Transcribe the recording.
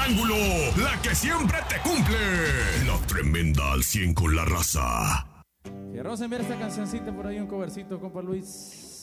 Ángulo, la que siempre te cumple. La tremenda al 100 con la raza. Fierro, enviar esta cancioncita por ahí, un covercito, compa Luis.